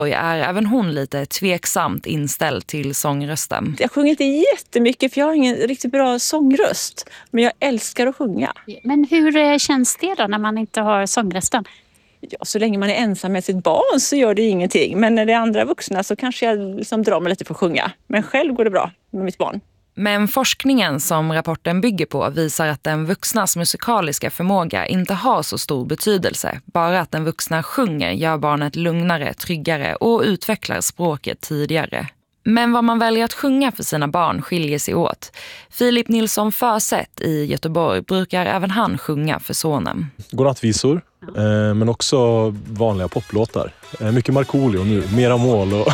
Och är även hon lite tveksamt inställd till sångrösten. Jag sjunger inte jättemycket för jag har ingen riktigt bra sångröst. Men jag älskar att sjunga. Men hur känns det då när man inte har sångrösten? Ja, så länge man är ensam med sitt barn så gör det ingenting. Men när det är andra vuxna så kanske jag liksom drar mig lite för att sjunga. Men själv går det bra med mitt barn. Men forskningen som rapporten bygger på visar att den vuxnas musikaliska förmåga inte har så stor betydelse. Bara att den vuxna sjunger gör barnet lugnare, tryggare och utvecklar språket tidigare. Men vad man väljer att sjunga för sina barn skiljer sig åt. Filip Nilsson Försätt i Göteborg brukar även han sjunga för sonen. Godnattvisor, men också vanliga poplåtar. Mycket Markoolio nu, mera mål och...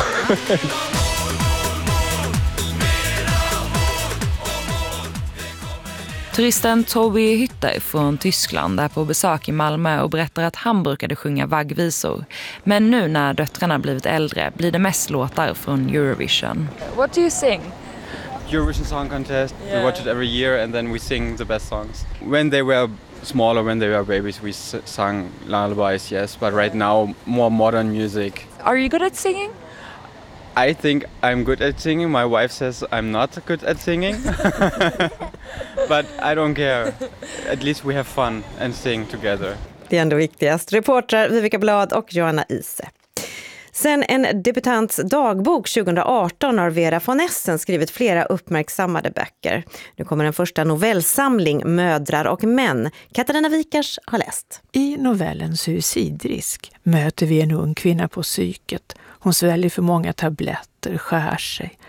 Turisten Toby Hytter från Tyskland är på besök i Malmö och berättar att han brukade sjunga vaggvisor. Men nu när döttrarna blivit äldre blir det mest låtar från Eurovision. What do you sing? Eurovision Song Contest. We watch it every year and then we sing the best songs. When they were smaller, when they were babies, we sang lullabies, yes. But right now, more modern music. Are you good at singing? I think I'm good at singing. My wife says I'm not good at singing. But I don't care. At least we have fun and sing together. Det är ändå viktigast. Reportrar Vivica Blad och Joanna Ise. Sen en debutants dagbok 2018 har Vera von Essen skrivit flera uppmärksammade böcker. Nu kommer den första novellsamling Mödrar och män. Katarina Wikars har läst. I novellen Suicidrisk möter vi en ung kvinna på psyket. Hon sväljer för många tabletter, skär sig.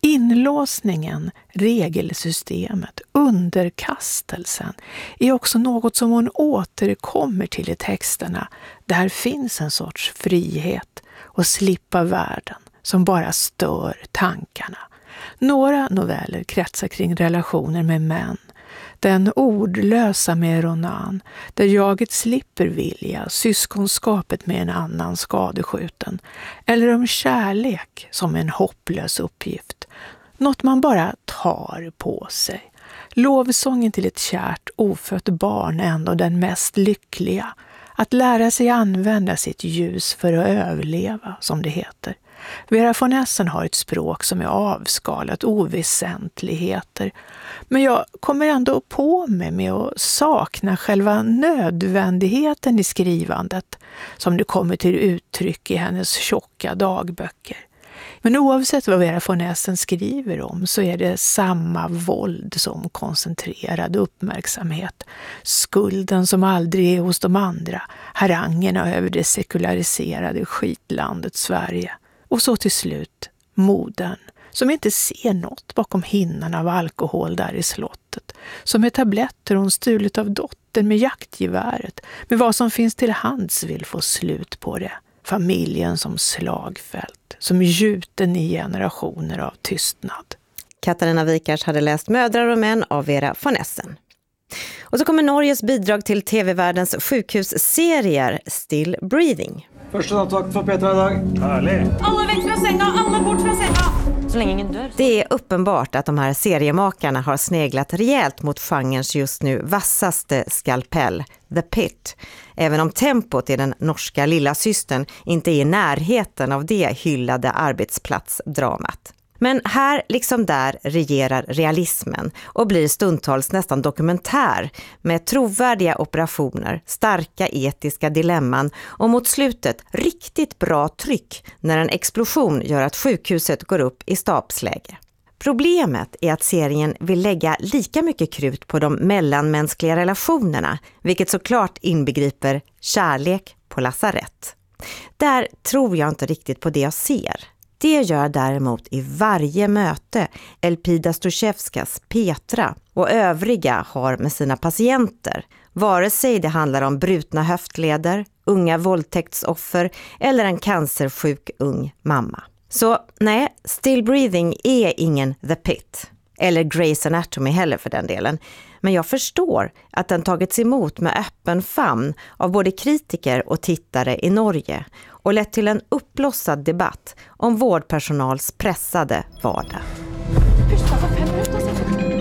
Inlåsningen, regelsystemet, underkastelsen är också något som hon återkommer till i texterna. Där finns en sorts frihet och slippa världen som bara stör tankarna. Några noveller kretsar kring relationer med män. Den ordlösa med Ronan, där jaget slipper vilja, syskonskapet med en annan skadeskjuten. Eller om kärlek som en hopplös uppgift. Något man bara tar på sig. Lovsången till ett kärt, ofött barn är ändå den mest lyckliga. Att lära sig använda sitt ljus för att överleva, som det heter. Vera von Essen har ett språk som är avskalat oväsentligheter. Men jag kommer ändå på mig med att sakna själva nödvändigheten i skrivandet som det kommer till uttryck i hennes tjocka dagböcker. Men oavsett vad Vera von Essen skriver om så är det samma våld som koncentrerad uppmärksamhet. Skulden som aldrig är hos de andra. Harangerna över det sekulariserade skitlandet Sverige. Och så till slut modern som inte ser något bakom hinnan av alkohol där i slottet. Som med tabletter hon stulit av dottern med jaktgeväret. Med vad som finns till hands vill få slut på det. Familjen som slagfält, som gjuten i generationer av tystnad. Katarina Wikars hade läst Mödrar och män av Vera von Essen. Och så kommer Norges bidrag till TV-världens sjukhusserier Still Breathing. Första nattakt för Petra idag. Härligt. Alla väck från sänga, alla bort från sänga. Så länge ingen dör. Det är uppenbart att de här seriemakarna har sneglat rejält mot genrens just nu vassaste skalpell, The Pit. Även om tempot i den norska lilla systern inte är i närheten av det hyllade arbetsplatsdramat. Men här liksom där regerar realismen och blir stundtals nästan dokumentär med trovärdiga operationer, starka etiska dilemman och mot slutet riktigt bra tryck när en explosion gör att sjukhuset går upp i stabsläge. Problemet är att serien vill lägga lika mycket krut på de mellanmänskliga relationerna, vilket såklart inbegriper kärlek på lasarett. Där tror jag inte riktigt på det jag ser. Det gör däremot i varje möte Elpida Stojevskas Petra och övriga har med sina patienter. Vare sig det handlar om brutna höftleder, unga våldtäktsoffer eller en cancersjuk ung mamma. Så nej, Still Breathing är ingen The Pit. Eller Grey's Anatomy heller för den delen. Men jag förstår att den tagits emot med öppen famn av både kritiker och tittare i Norge och lett till en uppblossad debatt om vårdpersonals pressade vardag.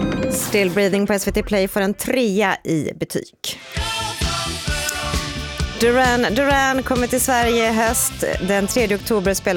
Still Breathing på SVT Play får en 3 i betyg. Duran Duran kommer till Sverige i höst. Den 3 oktober spelar